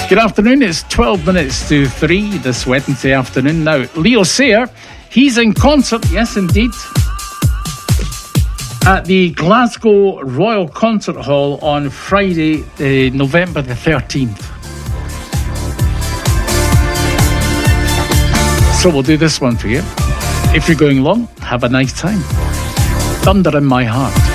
Good afternoon, it's 12 minutes to 3 this Wednesday afternoon. Now, Leo Sayer, he's in concert, yes indeed, at the Glasgow Royal Concert Hall on Friday, November the 13th. So we'll do this one for you. If you're going along, have a nice time. Thunder in My Heart.